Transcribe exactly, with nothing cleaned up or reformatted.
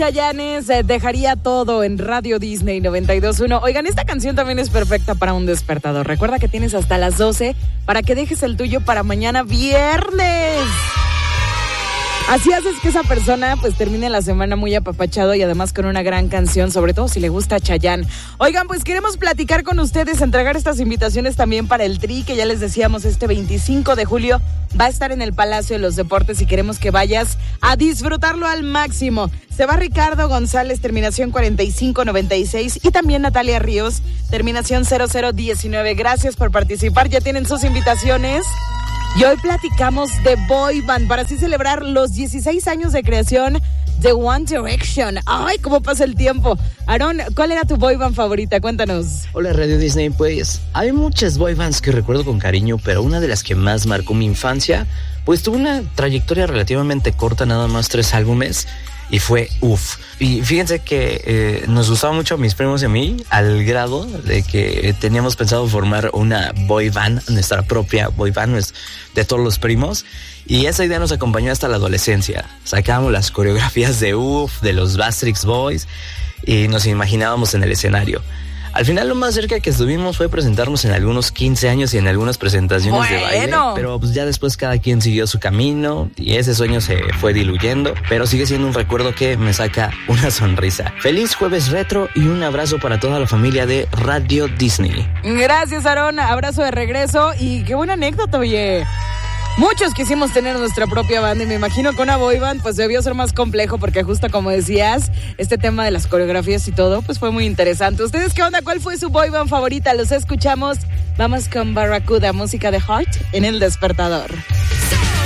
Chayannes, eh, dejaría todo en Radio Disney noventa y dos punto uno. Oigan, esta canción también es perfecta para un despertador. Recuerda que tienes hasta las doce para que dejes el tuyo para mañana viernes. Así haces que esa persona pues termine la semana muy apapachado y además con una gran canción, sobre todo si le gusta Chayanne. Oigan, pues queremos platicar con ustedes, entregar estas invitaciones también para el Tri, que ya les decíamos, este veinticinco de julio va a estar en el Palacio de los Deportes y queremos que vayas a disfrutarlo al máximo. Se va Ricardo González, terminación cuarenta y cinco noventa y seis, y también Natalia Ríos, terminación cero cero diecinueve. Gracias por participar, ya tienen sus invitaciones. Y hoy platicamos de boy band para así celebrar los dieciséis años de creación de One Direction. ¡Ay, cómo pasa el tiempo! Aarón, ¿cuál era tu boy band favorita? Cuéntanos. Hola, Radio Disney. Pues hay muchas boy bands que recuerdo con cariño, pero una de las que más marcó mi infancia, pues tuvo una trayectoria relativamente corta, nada más tres álbumes, y fue uff. Y fíjense que eh, nos gustaba mucho a mis primos y a mí, al grado de que teníamos pensado formar una boy band, nuestra propia boy band de todos los primos. Y esa idea nos acompañó hasta la adolescencia. Sacábamos las coreografías de uff, de los Backstreet Boys, y nos imaginábamos en el escenario. Al final lo más cerca que estuvimos fue presentarnos en algunos quince años y en algunas presentaciones bueno. de baile, pero pues ya después cada quien siguió su camino y ese sueño se fue diluyendo, pero sigue siendo un recuerdo que me saca una sonrisa. Feliz jueves retro y un abrazo para toda la familia de Radio Disney. Gracias, Aarón, abrazo de regreso y qué buena anécdota, oye. Muchos quisimos tener nuestra propia banda y me imagino que una boy band pues debió ser más complejo porque justo como decías, este tema de las coreografías y todo pues fue muy interesante. ¿Ustedes qué onda? ¿Cuál fue su boy band favorita? Los escuchamos. Vamos con Barracuda, música de Heart en El Despertador.